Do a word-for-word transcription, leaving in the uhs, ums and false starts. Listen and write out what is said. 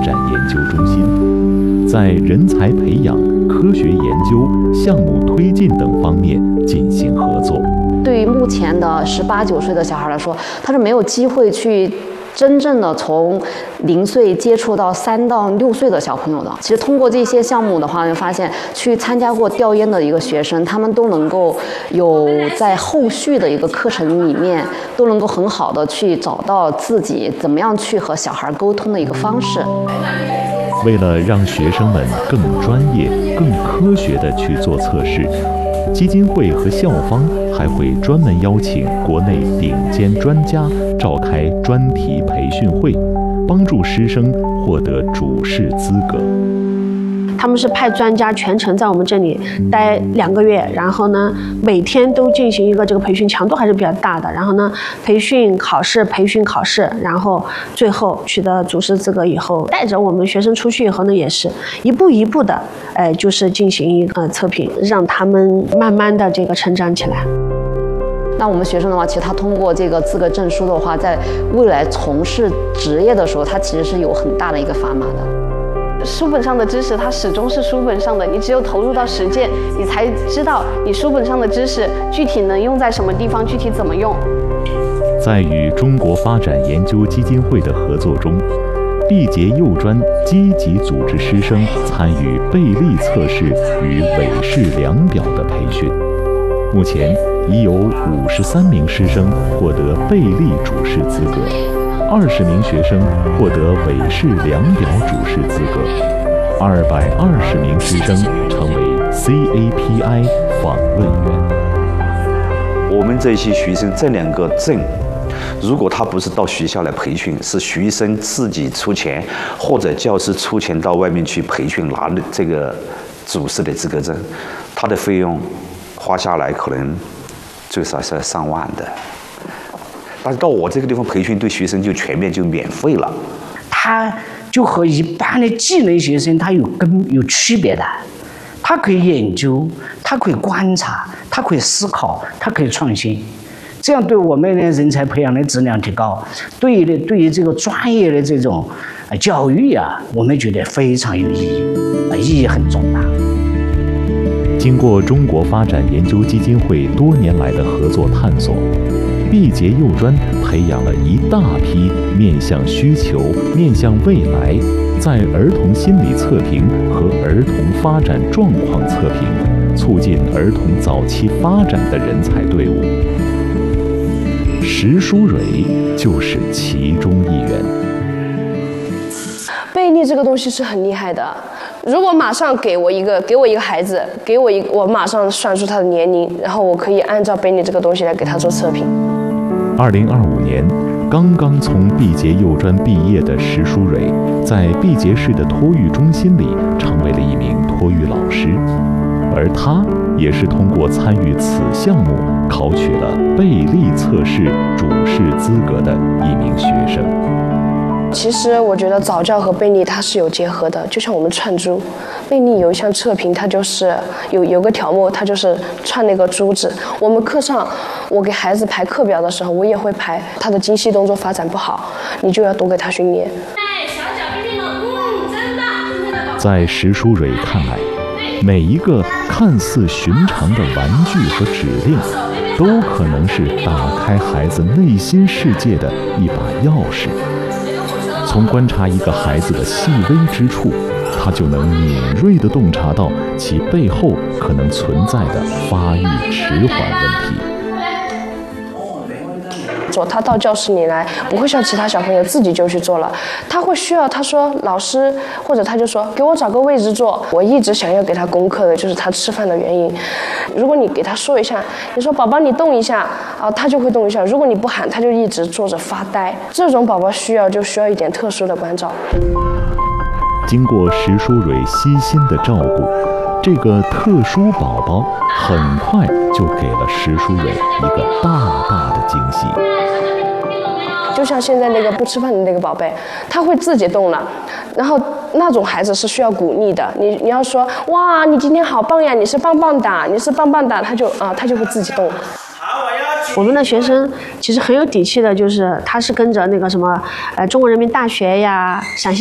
展研究中心，在人才培养、科学研究、项目推进等方面进行合作。 对于目前的十八九岁的小孩来说，他是没有机会去真正的从零岁接触到三到六岁的小朋友的。其实通过这些项目的话，就发现去参加过调研的一个学生，他们都能够有在后续的一个课程里面，都能够很好的去找到自己怎么样去和小孩沟通的一个方式。 为了让学生们更专业、更科学地去做测试，基金会和校方还会专门邀请国内顶尖专家召开专题培训会，帮助师生获得主试资格。 他们是派专家全程在我们这里待两个月，然后呢，每天都进行一个这个培训，强度还是比较大的。然后呢，培训考试，培训考试，然后最后取得主试资格以后，带着我们学生出去以后呢，也是一步一步的，呃，就是进行一个测评，让他们慢慢的这个成长起来。 那我们学生的话，其实他通过这个资格证书的话，在未来从事职业的时候，他其实是有很大的一个砝码的。 书本上的知识，它始终是书本上的，你只有投入到实践，你才知道你书本上的知识具体能用在什么地方，具体怎么用。 在与中国发展研究基金会的合作中，毕节幼专积极组织师生参与贝利测试与韦氏量表的培训。目前已有五十三名师生获得贝利主试资格，二十名学生获得韦氏量表主试资格，二百二十名师生成为 C A P I 访问员。 我们这些学生这两个证，如果他不是到学校来培训，是学生自己出钱，或者教师出钱到外面去培训拿这个主试的资格证，他的费用花下来可能最少是上万的。但是到我这个地方培训，对学生就全面就免费了。 他就和一般的技能学生他有跟有区别的，他可以研究，他可以观察，他可以思考，他可以创新。这样对我们的人才培养的质量提高，对于对于这个专业的这种教育啊，我们觉得非常有意义，啊，意义很重大。 经过中国发展研究基金会多年来的合作探索，毕节幼专培养了一大批面向需求、面向未来，在儿童心理测评和儿童发展状况测评，促进儿童早期发展的人才队伍。石书蕊就是其中一员。 贝利这个东西是很厉害的，如果马上给我一个给我一个孩子，给我一我马上算出他的年龄，然后我可以按照贝利这个东西来给他做测评。 二零二五年，刚刚从毕节幼专毕业的石书蕊，在毕节市的托育中心里成为了一名托育老师，而他也是通过参与此项目考取了贝利测试主试资格的一名学生。 其实我觉得早教和贝利它是有结合的，就像我们串珠，贝利有一项测评，它就是有有个条目，它就是串那个珠子。我们课上，我给孩子排课表的时候，我也会排他的精细动作发展不好，你就要多给他训练。 在石书蕊看来，每一个看似寻常的玩具和指令，都可能是打开孩子内心世界的一把钥匙。从观察一个孩子的细微之处，他就能敏锐地洞察到其背后可能存在的发育迟缓问题。 做他到教室里来，不会像其他小朋友自己就去做了，他会需要他说老师，或者他就说给我找个位置坐。我一直想要给他攻克的就是他吃饭的原因。如果你给他说一下，你说宝宝你动一下啊，他就会动一下。如果你不喊，他就一直坐着发呆。这种宝宝需要就需要一点特殊的关照。 经过石书蕊悉心的照顾，这个特殊宝宝很快就给了石书蕊一个大大的惊喜。 就像现在那个不吃饭的那个宝贝，他会自己动了，然后那种孩子是需要鼓励的。你你要说哇，你今天好棒呀，你是棒棒哒，你是棒棒哒，他就啊，他就会自己动。 我们的学生其实很有底气的，就是他是跟着那个什么，呃，中国人民大学呀，陕西